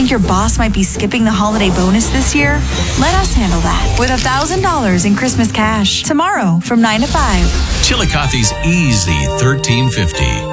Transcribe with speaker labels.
Speaker 1: Think your boss might be skipping the holiday bonus this year? Let us handle that with $1,000 in Christmas cash tomorrow from 9 to 5.
Speaker 2: Chillicothe's easy $13.50.